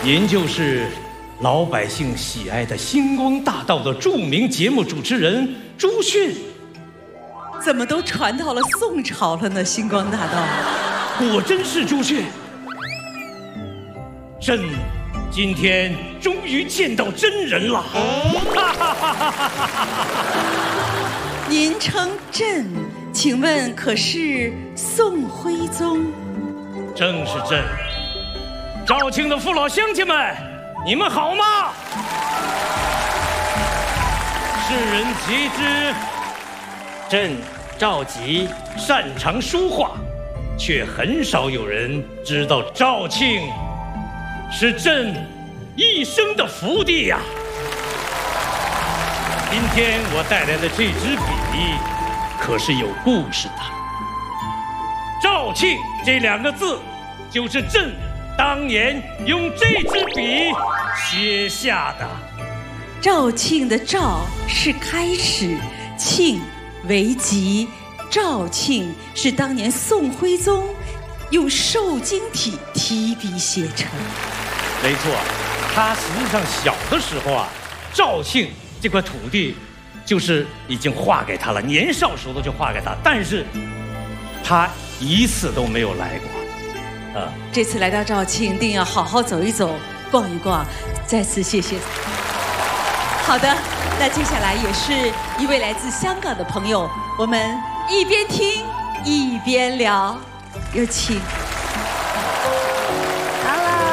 您就是老百姓喜爱的星光大道的著名节目主持人朱迅。 怎么都传到了宋朝了呢？星光大道， 果真是朱迅。朕今天终于见到真人了。 您称朕，请问可是宋徽宗？ 正是朕。肇庆的父老乡亲们，你们好吗？世人皆知，朕赵佶擅长书画，却很少有人知道肇庆是朕一生的福地呀。今天我带来的这支笔可是有故事的。肇庆这2个字就是朕当年用这支笔写下的。 肇庆的肇是开始，庆为吉，肇庆是当年宋徽宗用瘦金体提笔写成。 没错，他实际上小的时候啊，肇庆这块土地就是已经划给他了，年少时候就划给他，但是他一次都没有来过。 这次来到肇庆，一定要好好走一走，逛一逛。再次谢谢。好的，那接下来也是一位来自香港的朋友，我们一边听一边聊，有请。